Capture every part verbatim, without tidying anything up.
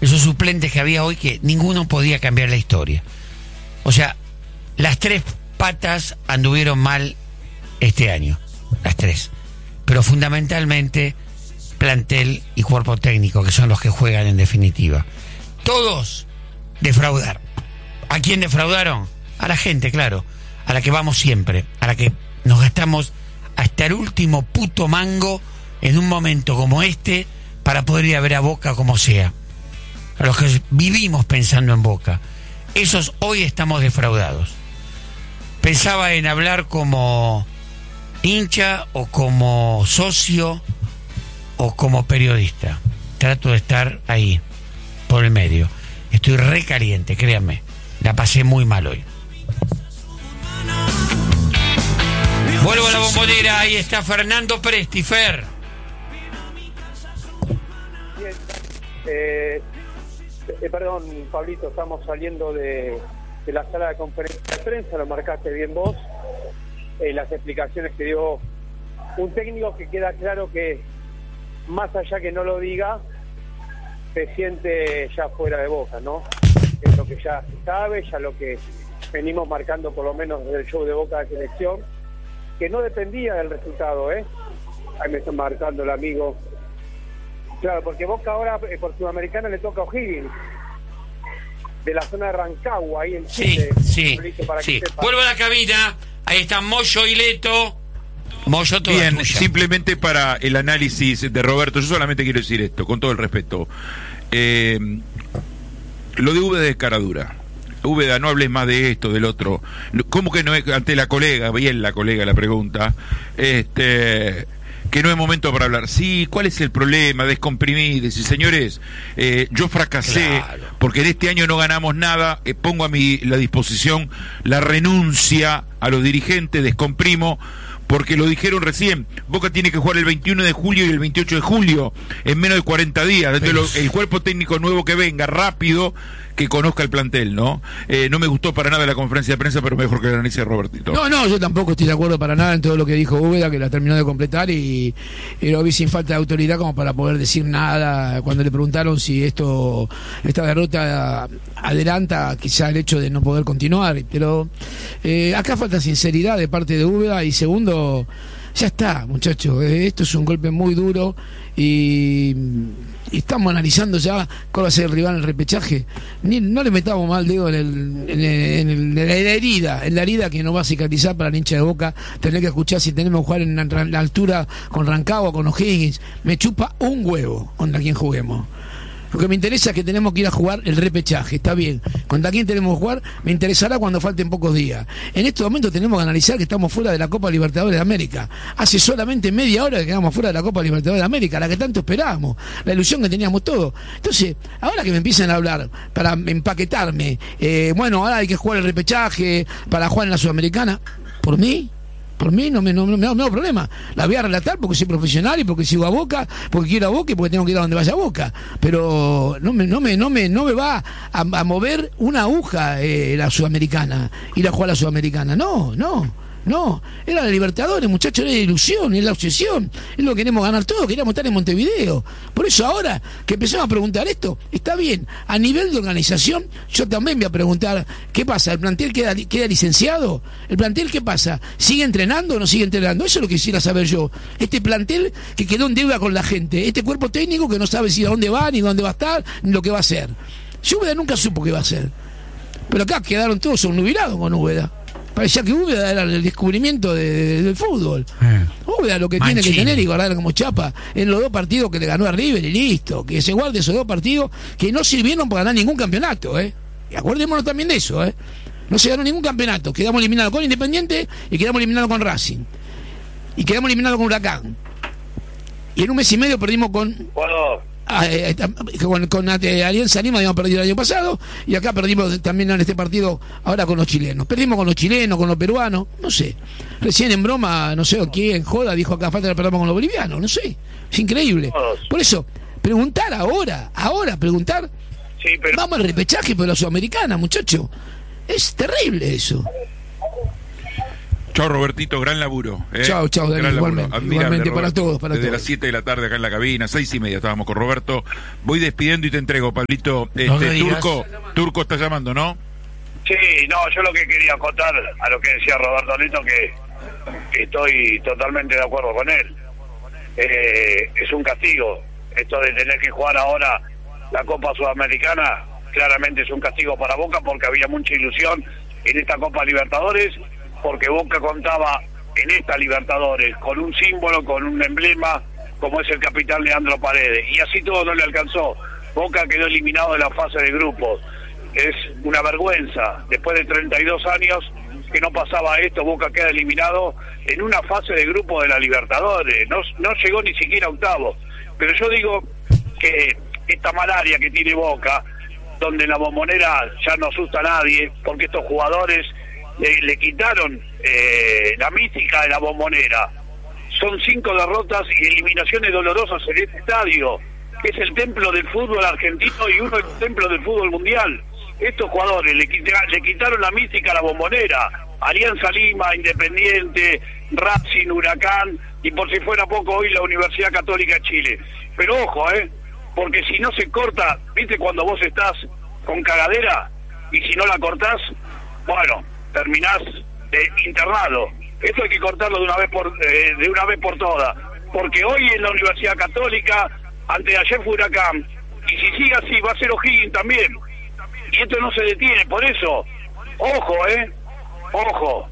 esos suplentes que había hoy, que ninguno podía cambiar la historia. O sea, las tres patas anduvieron mal este año, las tres. Pero fundamentalmente plantel y cuerpo técnico, que son los que juegan en definitiva. Todos defraudar. ¿A quién defraudaron? A la gente, claro, a la que vamos siempre, a la que nos gastamos hasta el último puto mango en un momento como este para poder ir a ver a Boca como sea. A los que vivimos pensando en Boca. Esos hoy estamos defraudados. Pensaba en hablar como hincha o como socio o como periodista. Trato de estar ahí, por el medio. Estoy re caliente, créanme. La pasé muy mal hoy. Vuelvo a la bombonera, ahí está Fernando Presti. Fer. Bien. Eh, eh, perdón, Pablito, estamos saliendo de, de la sala de conferencia de prensa, lo marcaste bien vos. Eh, las explicaciones que dio un técnico que queda claro que, más allá que no lo diga, se siente ya fuera de Boca, ¿no? Es lo que ya se sabe, ya lo que venimos marcando por lo menos desde el show de Boca de selección, que no dependía del resultado, ¿eh? Ahí me está marcando el amigo. Claro, porque Boca ahora eh, por Sudamericana le toca a O'Higgins, de la zona de Rancagua, ahí en Chile. Sí, sí, para sí. Que vuelvo a la cabina, ahí está Moyo y Leto. Moyo, toda Bien, tuya. Simplemente para el análisis de Roberto, yo solamente quiero decir esto, con todo el respeto. Eh, lo de Úbeda es cara dura. Úbeda, no hables más de esto, del otro. ¿Cómo que no es, ante la colega, bien la colega la pregunta, este, que no es momento para hablar? Sí, ¿cuál es el problema? Descomprimir, decir, señores, eh, yo fracasé, claro, porque en este año no ganamos nada, eh, pongo a mi la disposición la renuncia a los dirigentes, descomprimo, porque lo dijeron recién, Boca tiene que jugar el veintiuno de julio y el veintiocho de julio, en menos de cuarenta días, entonces lo, el cuerpo técnico nuevo que venga, rápido, que conozca el plantel, ¿no? Eh, no me gustó para nada la conferencia de prensa, pero mejor que la análisis de Robertito. No, no, yo tampoco estoy de acuerdo para nada en todo lo que dijo Úbeda, que la terminó de completar y, y lo vi sin falta de autoridad como para poder decir nada. Cuando le preguntaron si esto, esta derrota adelanta quizá el hecho de no poder continuar, pero eh, acá falta sinceridad de parte de Úbeda y segundo, ya está, muchachos, eh, esto es un golpe muy duro y... y estamos analizando ya cuál va a ser el rival en el repechaje. Ni, no le metamos mal dedo en, el, en, el, en, el, en la herida, en la herida que nos va a cicatrizar para el hincha de Boca, tener que escuchar si tenemos que jugar en la, la altura con Rancagua, con O'Higgins. Me chupa un huevo contra quien juguemos. Lo que me interesa es que tenemos que ir a jugar el repechaje, está bien. ¿Contra quién tenemos que jugar? Me interesará cuando falten pocos días. En este momento tenemos que analizar que estamos fuera de la Copa Libertadores de América. Hace solamente media hora que quedamos fuera de la Copa Libertadores de América, la que tanto esperábamos, la ilusión que teníamos todos. Entonces, ahora que me empiezan a hablar para empaquetarme, eh, bueno, ahora hay que jugar el repechaje para jugar en la Sudamericana, por mí... Por mí no me, no, no, no me hago problema. La voy a relatar porque soy profesional y porque sigo a Boca, porque quiero a Boca y porque tengo que ir a donde vaya a Boca. Pero no me, no me, no me, no me va a, a mover una aguja eh, la Sudamericana, ir a jugar a la Sudamericana. No, no. No, era la Libertadores, muchachos, era la ilusión, es la obsesión, es lo que queremos ganar todos, queríamos estar en Montevideo. Por eso ahora que empezamos a preguntar esto, está bien, a nivel de organización, yo también voy a preguntar, ¿qué pasa? ¿El plantel queda, queda licenciado? ¿El plantel qué pasa? ¿Sigue entrenando o no sigue entrenando? Eso es lo que quisiera saber yo. Este plantel que quedó en deuda con la gente, este cuerpo técnico que no sabe si a dónde va, ni dónde va a estar, ni lo que va a hacer. Yo Úbeda nunca supo qué va a hacer. Pero acá quedaron todos obnubilados con Úbeda. Parecía que Úbeda era el descubrimiento de, de, del fútbol. Eh. Úbeda lo que Mancini tiene que tener y guardar como chapa en los dos partidos que le ganó a River y listo. Que se guarde esos dos partidos que no sirvieron para ganar ningún campeonato, ¿eh? Y acordémonos también de eso, ¿eh? No se ganó ningún campeonato. Quedamos eliminados con Independiente y quedamos eliminados con Racing. Y quedamos eliminados con Huracán. Y en un mes y medio perdimos con... Bueno. Ah, eh, con, con eh, Alianza Lima habíamos perdido el año pasado y acá perdimos también en este partido ahora con los chilenos, perdimos con los chilenos, con los peruanos, no sé, recién en broma, no sé quién joda dijo acá falta que perdamos con los bolivianos, no sé, es increíble. Por eso, preguntar ahora, ahora preguntar, sí, pero... vamos al repechaje por la Sudamericana, muchacho, es terrible eso. Chao, Robertito, gran laburo. ¿eh? Chao, chao, Dani, Gran igualmente, laburo. Admirable, igualmente para Roberto. todos, para Desde todos. las siete de la tarde acá en la cabina, seis y media estábamos con Roberto. Voy despidiendo y te entrego, Pablito. No Este, me digas. Turco, Turco está llamando, ¿no? Sí, no, yo lo que quería acotar a lo que decía Roberto Lito, que, que estoy totalmente de acuerdo con él. Eh, es un castigo. Esto de tener que jugar ahora la Copa Sudamericana, claramente es un castigo para Boca, porque había mucha ilusión en esta Copa Libertadores, porque Boca contaba en esta Libertadores con un símbolo, con un emblema, como es el capitán Leandro Paredes, y así todo no le alcanzó. Boca quedó eliminado de la fase de grupos. Es una vergüenza, después de treinta y dos años que no pasaba esto, Boca queda eliminado en una fase de grupo de la Libertadores, no, no llegó ni siquiera a octavos. Pero yo digo que esta malaria que tiene Boca, donde en la Bombonera ya no asusta a nadie, porque estos jugadores le, le quitaron eh, la mística de la Bombonera. Son cinco derrotas y eliminaciones dolorosas en este estadio, que es el templo del fútbol argentino y uno el templo del fútbol mundial. Estos jugadores le, quita, le quitaron la mística a la Bombonera. Alianza Lima, Independiente, Racing, Huracán y por si fuera poco hoy la Universidad Católica de Chile. Pero ojo, eh, porque si no se corta, viste cuando vos estás con cagadera y si no la cortás, bueno, terminás eh, internado. Esto hay que cortarlo de una vez por eh, de una vez por todas, porque hoy en la Universidad Católica, anteayer fue Huracán, y si sigue así va a ser O'Higgins también. Y esto no se detiene, por eso, ojo, eh, ojo.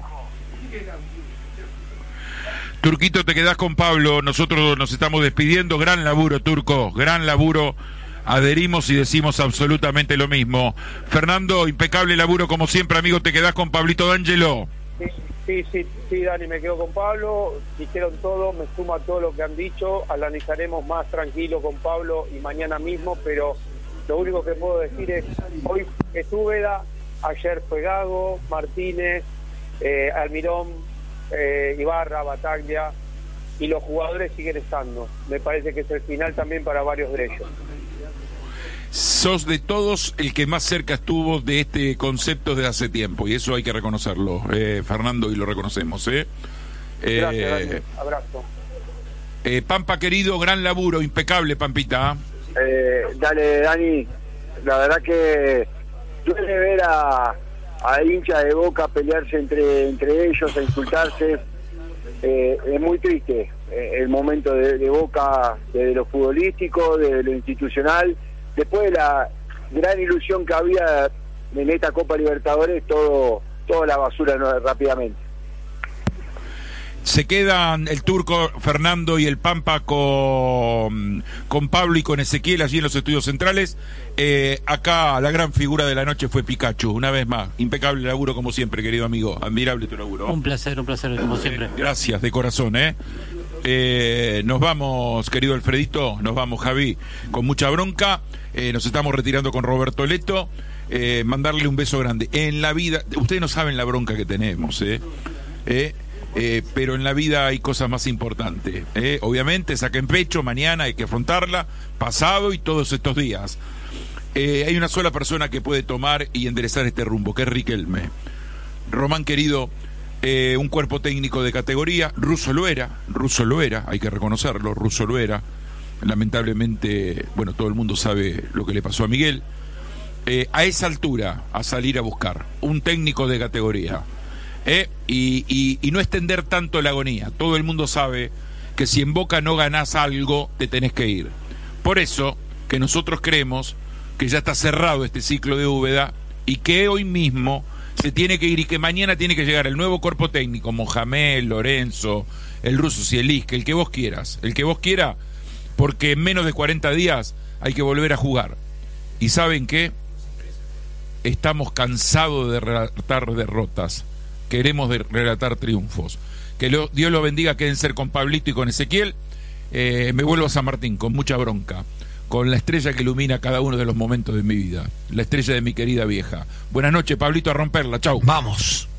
Turquito, te quedás con Pablo, nosotros nos estamos despidiendo. Gran laburo, Turco, gran laburo. Adherimos y decimos absolutamente lo mismo. Fernando, impecable laburo como siempre, amigo. Te quedás con Pablito D'Angelo. Sí, sí, sí, sí, Dani, me quedo con Pablo. Dijeron todo, me suma todo lo que han dicho. Analizaremos más tranquilo con Pablo y mañana mismo, pero lo único que puedo decir es, hoy es Úbeda, ayer fue Gago, Martínez, eh, Almirón, eh, Ibarra, Bataglia, y los jugadores siguen estando. Me parece que es el final también para varios de ellos. Sos de todos el que más cerca estuvo de este concepto desde hace tiempo, y eso hay que reconocerlo, eh, Fernando, y lo reconocemos. ¿eh? Gracias, Eh, Dani. Abrazo. eh, Pampa querido, gran laburo, impecable, Pampita. Eh, dale, Dani, la verdad que duele ver a, a hinchas de Boca pelearse entre entre ellos, a insultarse. Eh, es muy triste eh, el momento de, de Boca, desde lo futbolístico, desde lo institucional, después de la gran ilusión que había en esta Copa Libertadores, todo toda la basura no, rápidamente. Se quedan el Turco, Fernando y el Pampa con, con Pablo y con Ezequiel allí en los estudios centrales. Eh, acá la gran figura de la noche fue Pikachu, una vez más. Impecable laburo como siempre, querido amigo. Admirable tu laburo. Un placer, un placer como siempre. Eh, gracias, de corazón, ¿eh? Eh, nos vamos, querido Alfredito, nos vamos, Javi, con mucha bronca. Eh, nos estamos retirando con Roberto Leto. Eh, mandarle un beso grande. En la vida, ustedes no saben la bronca que tenemos, ¿eh? ¿Eh? Eh, pero en la vida hay cosas más importantes, ¿eh? Obviamente saquen pecho, mañana hay que afrontarla, pasado y todos estos días. Eh, hay una sola persona que puede tomar y enderezar este rumbo, que es Riquelme. Román querido, eh, un cuerpo técnico de categoría. Russo lo era, Russo lo era, hay que reconocerlo, Russo lo era. Lamentablemente, bueno, todo el mundo sabe lo que le pasó a Miguel. Eh, a esa altura, a salir a buscar un técnico de categoría. Eh, y, y, y no extender tanto la agonía. Todo el mundo sabe que si en Boca no ganás algo, te tenés que ir. Por eso que nosotros creemos que ya está cerrado este ciclo de Úbeda y que hoy mismo se tiene que ir y que mañana tiene que llegar el nuevo cuerpo técnico, Mohamed, Lorenzo, el Russo Zielinski, el que vos quieras, el que vos quiera, porque en menos de cuarenta días hay que volver a jugar. ¿Y saben qué? Estamos cansados de relatar derrotas. Queremos de relatar triunfos. Que lo, Dios lo bendiga, quédense con Pablito y con Ezequiel. Eh, me vuelvo a San Martín con mucha bronca, con la estrella que ilumina cada uno de los momentos de mi vida, la estrella de mi querida vieja. Buenas noches, Pablito, a romperla. Chau. Vamos.